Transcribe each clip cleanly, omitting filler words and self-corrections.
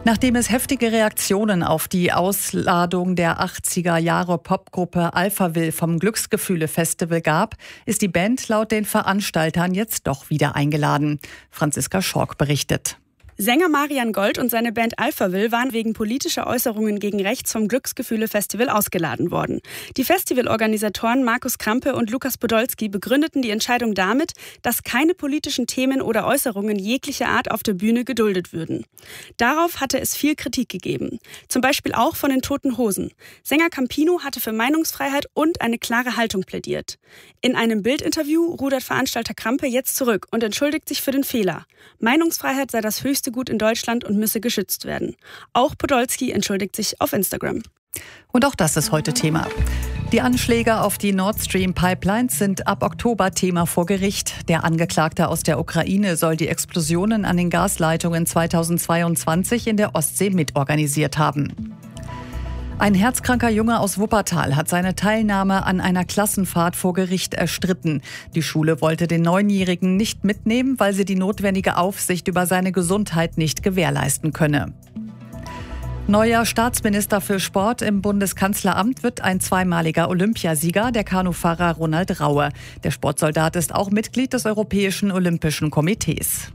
Nachdem es heftige Reaktionen auf die Ausladung der 80er-Jahre-Popgruppe Alphaville vom Glücksgefühle-Festival gab, ist die Band laut den Veranstaltern jetzt doch wieder eingeladen. Franziska Schork berichtet. Sänger Marian Gold und seine Band Alphaville waren wegen politischer Äußerungen gegen rechts vom Glücksgefühle-Festival ausgeladen worden. Die Festivalorganisatoren Markus Krampe und Lukas Podolski begründeten die Entscheidung damit, dass keine politischen Themen oder Äußerungen jeglicher Art auf der Bühne geduldet würden. Darauf hatte es viel Kritik gegeben. Zum Beispiel auch von den Toten Hosen. Sänger Campino hatte für Meinungsfreiheit und eine klare Haltung plädiert. In einem Bildinterview rudert Veranstalter Krampe jetzt zurück und entschuldigt sich für den Fehler. Meinungsfreiheit sei das höchste Gut in Deutschland und müsse geschützt werden. Auch Podolski entschuldigt sich auf Instagram. Und auch das ist heute Thema. Die Anschläge auf die Nord Stream Pipelines sind ab Oktober Thema vor Gericht. Der Angeklagte aus der Ukraine soll die Explosionen an den Gasleitungen 2022 in der Ostsee mitorganisiert haben. Ein herzkranker Junge aus Wuppertal hat seine Teilnahme an einer Klassenfahrt vor Gericht erstritten. Die Schule wollte den 9-Jährigen nicht mitnehmen, weil sie die notwendige Aufsicht über seine Gesundheit nicht gewährleisten könne. Neuer Staatsminister für Sport im Bundeskanzleramt wird ein zweimaliger Olympiasieger, der Kanufahrer Ronald Raue. Der Sportsoldat ist auch Mitglied des Europäischen Olympischen Komitees.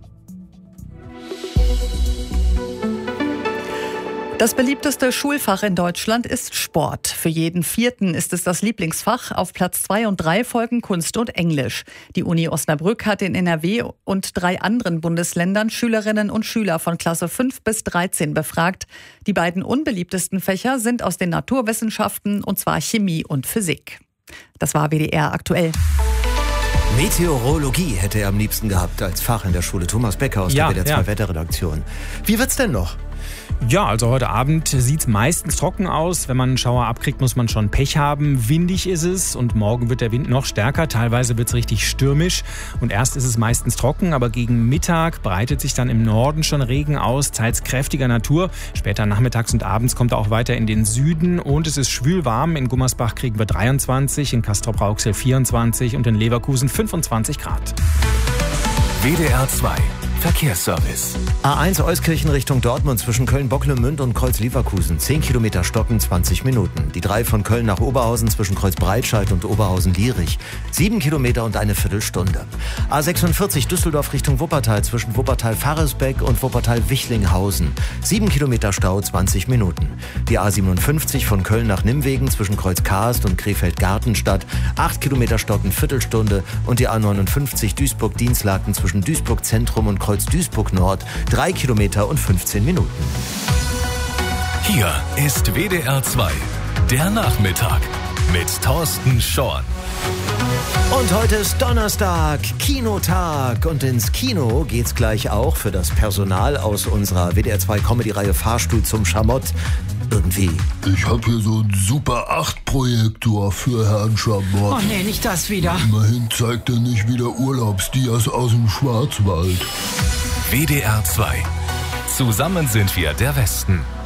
Das beliebteste Schulfach in Deutschland ist Sport. Für jeden Vierten ist es das Lieblingsfach. Auf Platz 2 und 3 folgen Kunst und Englisch. Die Uni Osnabrück hat in NRW und 3 anderen Bundesländern Schülerinnen und Schüler von Klasse 5 bis 13 befragt. Die beiden unbeliebtesten Fächer sind aus den Naturwissenschaften, und zwar Chemie und Physik. Das war WDR aktuell. Meteorologie hätte er am liebsten gehabt als Fach in der Schule. Thomas Becker aus der WDR 2 Wetterredaktion. Wie wird's denn noch? Ja, also heute Abend sieht es meistens trocken aus. Wenn man einen Schauer abkriegt, muss man schon Pech haben. Windig ist es und morgen wird der Wind noch stärker. Teilweise wird es richtig stürmisch. Und erst ist es meistens trocken, aber gegen Mittag breitet sich dann im Norden schon Regen aus, teils kräftiger Natur. Später nachmittags und abends kommt er auch weiter in den Süden. Und es ist schwül warm. In Gummersbach kriegen wir 23, in Castrop-Rauxel 24 und in Leverkusen 25 Grad. WDR 2 Verkehrsservice. A1 Euskirchen Richtung Dortmund zwischen Köln-Bocklemünd und Kreuz-Leverkusen. 10 Kilometer stoppen, 20 Minuten. Die 3 von Köln nach Oberhausen zwischen Kreuz-Breitscheid und Oberhausen-Lierich. 7 Kilometer und eine Viertelstunde. A46 Düsseldorf Richtung Wuppertal zwischen Wuppertal-Farresbeck und Wuppertal-Wichlinghausen. 7 Kilometer Stau, 20 Minuten. Die A57 von Köln nach Nimwegen zwischen Kreuz-Karst und Krefeld-Gartenstadt. 8 Kilometer stoppen, Viertelstunde. Und die A59 Duisburg-Dienstlaken zwischen Duisburg-Zentrum und Kreuz-Duisburg Nord, 3 Kilometer und 15 Minuten. Hier ist WDR 2, der Nachmittag mit Thorsten Schorn. Und heute ist Donnerstag, Kinotag. Und ins Kino geht's gleich auch für das Personal aus unserer WDR 2 Comedy-Reihe Fahrstuhl zum Schamott. Irgendwie. Ich hab hier so einen Super 8-Projektor für Herrn Schamott. Oh nee, nicht das wieder. Immerhin zeigt er nicht wieder Urlaubsdias aus dem Schwarzwald. WDR 2. Zusammen sind wir der Westen.